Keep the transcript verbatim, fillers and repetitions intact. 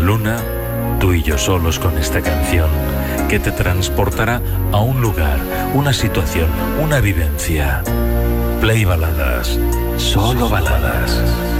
luna, tú y yo solos con esta canción que te transportará a un lugar, una situación, una vivencia. Play Baladas, solo baladas.